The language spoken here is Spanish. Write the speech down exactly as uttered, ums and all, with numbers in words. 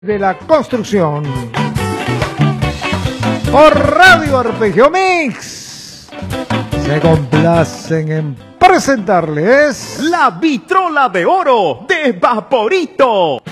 de la construcción. Por Radio Arpegio Mix se complacen en presentarles la vitrola de oro de Vaporito.